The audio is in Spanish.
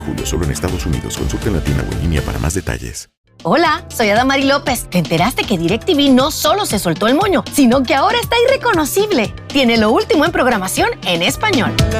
Julio, solo en Estados Unidos. Consulta en la tienda o en línea para más detalles. Hola, soy Adamari López. ¿Te enteraste que DirecTV no solo se soltó el moño, sino que ahora está irreconocible? Tiene lo último en programación en español.